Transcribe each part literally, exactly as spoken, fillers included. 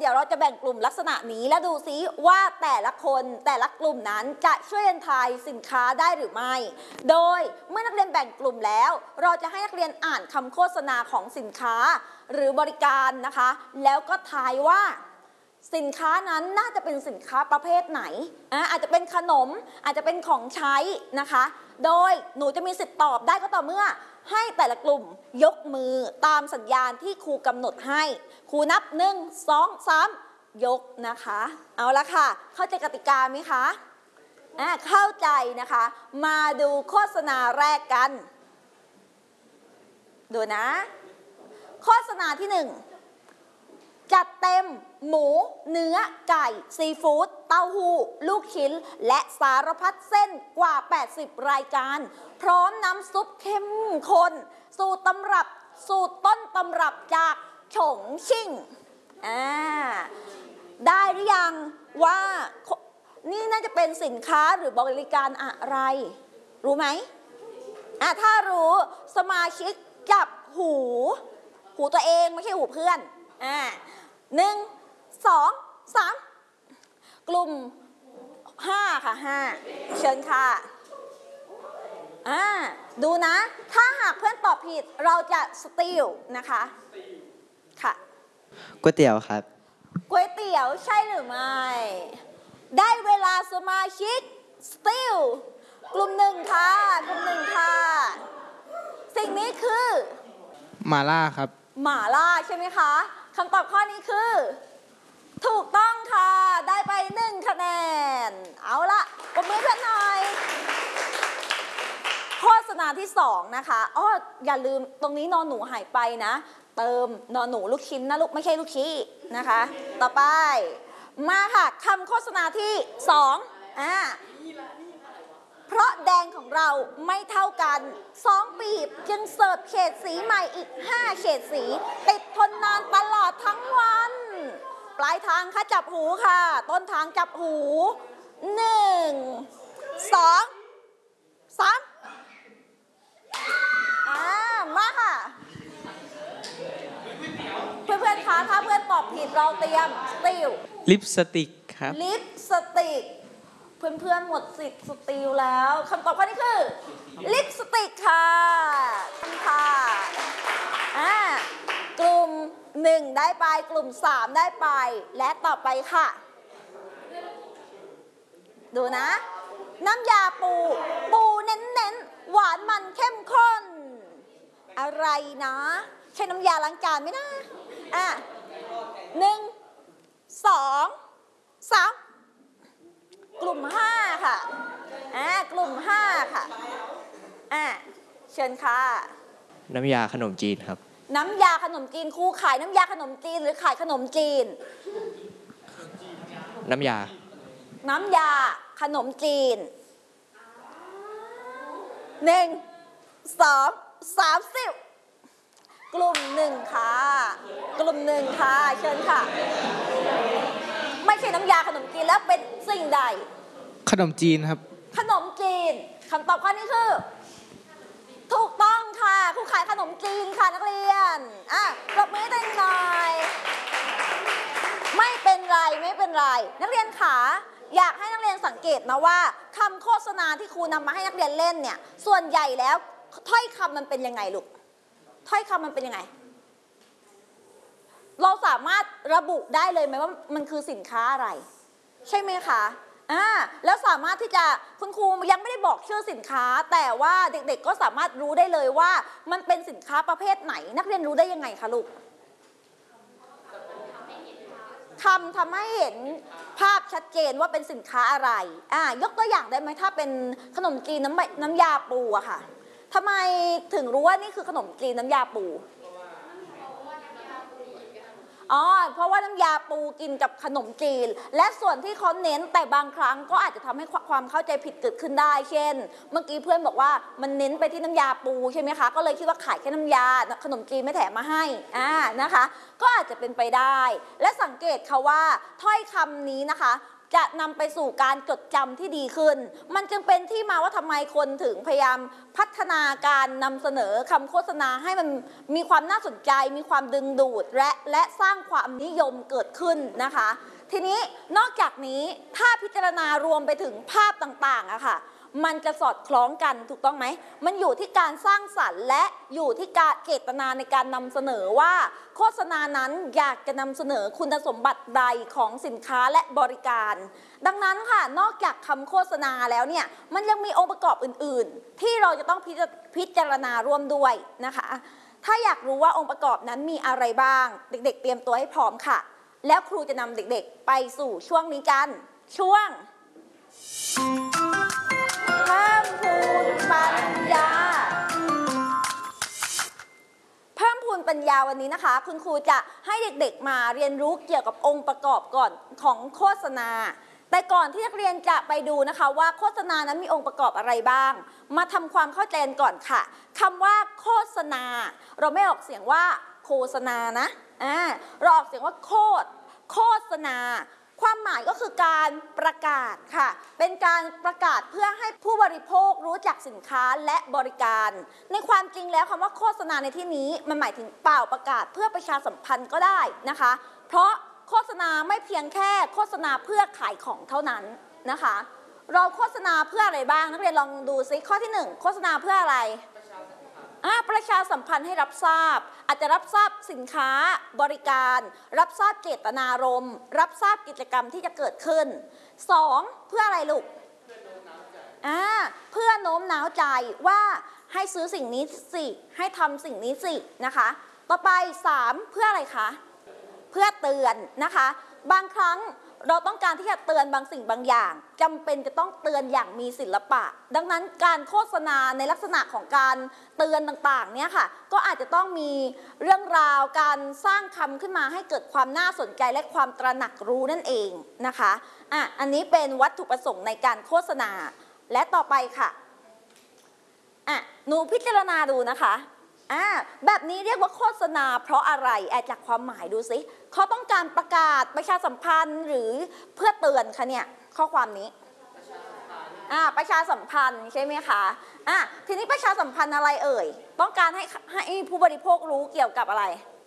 เดี๋ยวเราจะแบ่งกลุ่มลักษณะนี้แล้วดูซิว่าแต่ละคนแต่ละกลุ่มนั้นจะช่วยกันทายสินค้าได้หรือไม่โดยเมื่อนักเรียนแบ่งกลุ่มแล้วเราจะให้นักเรียนอ่านคำโฆษณาของสินค้าหรือบริการนะคะแล้วก็ทายว่าสินค้านั้นน่าจะเป็นสินค้าประเภทไหนอ่ะอาจจะเป็นขนมอาจจะเป็นของใช้นะคะโดยหนูจะมีสิทธิ์ตอบได้ก็ต่อเมื่อให้แต่ละกลุ่มยกมือตามสัญญาณที่ครูกำหนดให้ครูนับหนึ่งสองสามยกนะคะเอาละค่ะเข้าใจกติกาไหมคะอ่ะเข้าใจนะคะมาดูโฆษณาแรกกันดูนะโฆษณาที่หนึ่งจัดเต็มหมูเนื้อไก่ซีฟู้ดเต้าหู้ลูกชิ้นและสารพัดเส้นกว่าแปดสิบรายการพร้อมน้ำซุปเข้มข้นสูตรตำรับสูตรต้นตำรับจากฉงชิ่งอ่าได้หรือยังว่านี่น่าจะเป็นสินค้าหรือบริการอะไรรู้ไหมอ่ะถ้ารู้สมาชิกจับหูหูตัวเองไม่ใช่หูเพื่อนอ่าหนึ่งสองสามกลุ่มห้าค่ะห้าเชิญค่ะอ่าดูนะถ้าหากเพื่อนตอบผิดเราจะสติลนะคะค่ะก๋วยเตี๋ยวครับก๋วยเตี๋ยวใช่หรือไม่ได้เวลาสมาชิกสติลกลุ่มหนึ่งค่ะกลุ่มหนึ่งค่ะสิ่งนี้คือหม่าล่าครับหม่าล่าใช่ไหมคะคำตอบข้อนี้คือถูกต้องค่ะได้ไปหนึ่งคะแนนเอาละปรบมือเพื่อนหน่อยโฆษณาที่สองนะคะอ้ออย่าลืมตรงนี้นอนหนูหายไปนะเติมนอนหนูลูกชิ้นนะลูกไม่ใช่ลูกชี้นะคะต่อไปมาค่ะคำโฆษณาที่สองอ่าเพราะแดงของเราไม่เท่ากันสองปีบจึงเสิร์ฟเฉดสีใหม่อีกห้าเฉดสีติดทนนานตลอดทั้งวันปลายทางค่ะจับหูค่ะต้นทางจับหูหนึ่งสองสามอ่ามาค่ะเพื่อนๆคะถ้าเพื่อนตอบผิดเราเตรียมสติลลิปสติกครับลิปสติกเพื่อนๆหมดสิทธิ์สติลแล้วคำตอบข้อนี้คือลิปสติกค่ะค่ะอ่ากลุ่มหนึ่งได้ไปกลุ่มสามได้ไปและต่อไปค่ะดูนะน้ำยาปูปูเน้นๆหวานมันเข้มข้นอะไรนะใช่น้ำยาล้างจานไหมนะอ่ะหนึ่งสองสามกลุ่มห้าค่ะอ่ากลุ่มห้าค่ะอ่าเชิญค่ะน้ำยาขนมจีนครับน้ำยาขนมจีนครูขายน้ำยาขนมจีนหรือขายขนมจีนน้ำยาน้ำยาขนมจีนหนึ่งสองสามสิบกลุ่มหนึ่งค่ะกลุ่มหนึ่งค่ะเชิญค่ะไม่ใช่น้ำยาขนมจีนแล้วเป็นสิ่งใดขนมจีนครับขนมจีนคำตอบข้อนี้คือถูกต้องค่ะครูขายขนมจีนค่ะนักเรียนอ่ะปรบมือให้หน่อยไม่เป็นไรไม่เป็นไรนักเรียนขาอยากให้นักเรียนสังเกตนะว่าคำโฆษณาที่ครูนำมาให้นักเรียนเล่นเนี่ยส่วนใหญ่แล้วถ้อยคำมันเป็นยังไงลูกถ้อยคำมันเป็นยังไงเราสามารถระบุได้เลยไหมว่ามันคือสินค้าอะไรใช่ไหมคะอ่าแล้วสามารถที่จะคุณครูยังไม่ได้บอกชื่อสินค้าแต่ว่าเด็กๆก็สามารถรู้ได้เลยว่ามันเป็นสินค้าประเภทไหนนักเรียนรู้ได้ยังไงคะลูกคำทำให้เห็นภาพชัดเจนว่าเป็นสินค้าอะไรอ่ายกตัวอย่างได้ไหมถ้าเป็นขนมจีนน้ำน้ำยาปูอะค่ะทำไมถึงรู้ว่านี่คือขนมจีนน้ำยาปูอ๋อเพราะว่าน้ำยาปูกินกับขนมจีนและส่วนที่เขาเน้นแต่บางครั้งก็อาจจะทำให้ความเข้าใจผิดเกิดขึ้นได้เช่นเมื่อกี้เพื่อนบอกว่ามันเน้นไปที่น้ำยาปูใช่ไหมคะก็เลยคิดว่าขายแค่น้ำยาขนมจีนไม่แถมมาให้อ่านะคะก็อาจจะเป็นไปได้และสังเกตค่ะว่าถ้อยคำนี้นะคะจะนำไปสู่การจดจำที่ดีขึ้นมันจึงเป็นที่มาว่าทำไมคนถึงพยายามพัฒนาการนำเสนอคำโฆษณาให้มันมีความน่าสนใจมีความดึงดูดและและสร้างความนิยมเกิดขึ้นนะคะทีนี้นอกจากนี้ถ้าพิจารณารวมไปถึงภาพต่างๆอะค่ะมันจะสอดคล้องกันถูกต้องไหมมันอยู่ที่การสร้างสรรค์และอยู่ที่การเจตนาในการนำเสนอว่าโฆษณานั้นอยากจะนำเสนอคุณสมบัติใดของสินค้าและบริการดังนั้นค่ะนอกจากคำโฆษณาแล้วเนี่ยมันยังมีองค์ประกอบอื่นๆที่เราจะต้องพิจารณาร่วมด้วยนะคะถ้าอยากรู้ว่าองค์ประกอบนั้นมีอะไรบ้างเด็กๆเตรียมตัวให้พร้อมค่ะแล้วครูจะนำเด็กๆไปสู่ช่วงนี้กันช่วงเพิ่มพูนปัญญาเพิ่มพูนปัญญาวันนี้นะคะคุณครูจะให้เด็กๆมาเรียนรู้เกี่ยวกับองค์ประกอบก่อนของโฆษณาแต่ก่อนที่นักเรียนจะไปดูนะคะว่าโฆษณานั้นมีองค์ประกอบอะไรบ้างมาทำความเข้าใจก่อนค่ะคำว่าโฆษณาเราไม่ออกเสียงว่าโฆษณานะอ่าเราออกเสียงว่าโคดโฆษณาความหมายก็คือการประกาศค่ะเป็นการประกาศเพื่อให้ผู้บริโภครู้จักสินค้าและบริการในความจริงแล้วคำว่าโฆษณาในที่นี้มันหมายถึงเปล่าประกาศเพื่อประชาสัมพันธ์ก็ได้นะคะเพราะโฆษณาไม่เพียงแค่โฆษณาเพื่อขายของเท่านั้นนะคะเราโฆษณาเพื่ออะไรบ้างนักเรียนลองดูซิข้อที่หนึ่งโฆษณาเพื่ออะไรประชาสัมพันธ์ให้รับทราบอาจจะรับทราบสินค้าบริการรับทราบเจตนารมณ์รับทราบกิจกรรมที่จะเกิดขึ้นสองเพื่ออะไรลูกอ่าเพื่อโน้มน้าวใจว่าให้ซื้อสิ่งนี้สิให้ทำสิ่งนี้สินะคะต่อไปสามเพื่ออะไรคะเพื่อเตือนนะคะบางครั้งเราต้องการที่จะเตือนบางสิ่งบางอย่างจำเป็นจะต้องเตือนอย่างมีศิลปะดังนั้นการโฆษณาในลักษณะของการเตือนต่างๆเนี่ยค่ะก็อาจจะต้องมีเรื่องราวการสร้างคำขึ้นมาให้เกิดความน่าสนใจและความตระหนักรู้นั่นเองนะคะอ่ะอันนี้เป็นวัตถุประสงค์ในการโฆษณาและต่อไปค่ะอ่ะหนูพิจารณาดูนะคะอ่าแบบนี้เรียกว่าโฆษณาเพราะอะไรแอบจากความหมายดูสิเขาต้องการประกาศประชาสัมพันธ์หรือเพื่อเตือนคะเนี่ยข้อความนี้อ่าประชาสัมพันธ์ใช่ไหมคะอ่ะทีนี้ประชาสัมพันธ์อะไรเอ่ยต้องการให้ให้ผู้บริโภครู้เกี่ยวกับอะไร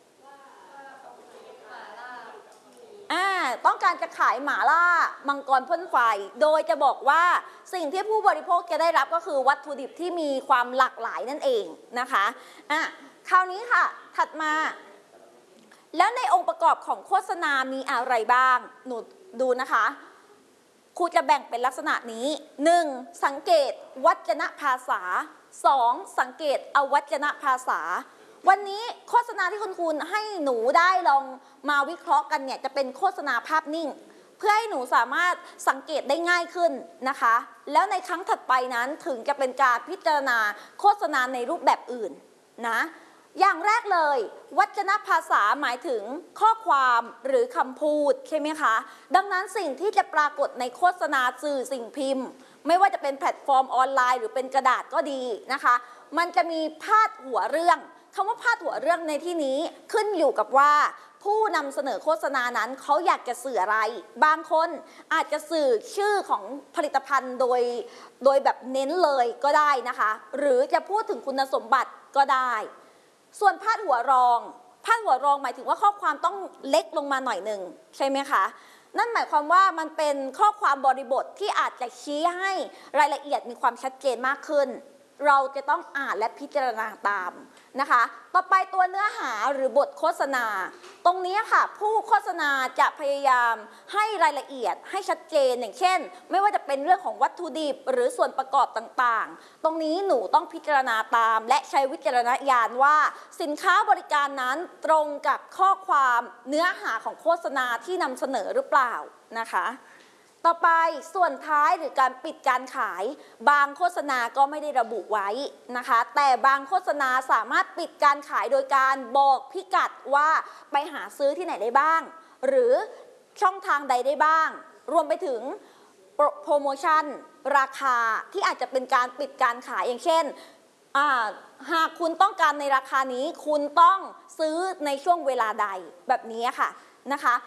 อ่าต้องการจะขายหม่าล่ามังกรพ่นไฟโดยจะบอกว่าสิ่งที่ผู้บริโภคจะได้รับก็คือวัตถุดิบที่มีความหลากหลายนั่นเองนะคะอ่ะคราวนี้ค่ะถัดมาแล้วในองค์ประกอบของโฆษณามีอะไรบ้างหนูดูนะคะครูจะแบ่งเป็นลักษณะนี้หนึ่งสังเกตวจนภาษาสองสังเกตอวัจนภาษาวันนี้โฆษณาที่คุณครูให้หนูได้ลองมาวิเคราะห์กันเนี่ยจะเป็นโฆษณาภาพนิ่งเพื่อให้หนูสามารถสังเกตได้ง่ายขึ้นนะคะแล้วในครั้งถัดไปนั้นถึงจะเป็นการพิจารณาโฆษณาในรูปแบบอื่นนะอย่างแรกเลยวจนภาษาหมายถึงข้อความหรือคำพูดใช่ไหมคะดังนั้นสิ่งที่จะปรากฏในโฆษณาสื่อสิ่งพิมพ์ไม่ว่าจะเป็นแพลตฟอร์มออนไลน์หรือเป็นกระดาษก็ดีนะคะมันจะมีพาดหัวเรื่องคำว่าพาดหัวเรื่องในที่นี้ขึ้นอยู่กับว่าผู้นำเสนอโฆษณานั้นเขาอยากจะสื่ออะไรบางคนอาจจะสื่อชื่อของผลิตภัณฑ์โดยโดยแบบเน้นเลยก็ได้นะคะหรือจะพูดถึงคุณสมบัติก็ได้ส่วนพาดหัวรองพาดหัวรองหมายถึงว่าข้อความต้องเล็กลงมาหน่อยหนึ่งใช่ไหมคะนั่นหมายความว่ามันเป็นข้อความบริบทที่อาจจะชี้ให้รายละเอียดมีความชัดเจนมากขึ้นเราจะต้องอ่านและพิจารณาตามนะคะต่อไปตัวเนื้อหาหรือบทโฆษณาตรงนี้ค่ะผู้โฆษณาจะพยายามให้รายละเอียดให้ชัดเจนอย่างเช่นไม่ว่าจะเป็นเรื่องของวัตถุดิบหรือส่วนประกอบต่างๆตรงนี้หนูต้องพิจารณาตามและใช้วิจารณญาณว่าสินค้าบริการนั้นตรงกับข้อความเนื้อหาของโฆษณาที่นำเสนอหรือเปล่านะคะต่อไปส่วนท้ายหรือการปิดการขายบางโฆษณาก็ไม่ได้ระบุไว้นะคะแต่บางโฆษณาสามารถปิดการขายโดยการบอกพิกัดว่าไปหาซื้อที่ไหนได้บ้างหรือช่องทางใดได้บ้างรวมไปถึงโปรโมชั่นราคาที่อาจจะเป็นการปิดการขายอย่างเช่นหากคุณต้องการในราคานี้คุณต้องซื้อในช่วงเวลาใดแบบนี้ค่ะนะคะ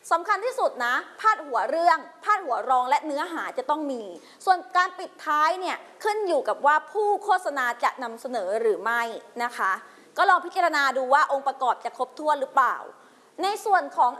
สำคัญที่สุดนะพาดหัวเรื่องพาดหัวรองและเนื้อหาจะต้องมี ส่วนการปิดท้ายเนี่ยขึ้นอยู่กับว่าผู้โฆษณาจะนำเสนอหรือไม่นะคะ ก็ลองพิจารณาดูว่าองค์ประกอบจะครบถ้วนหรือเปล่า ในส่วนของ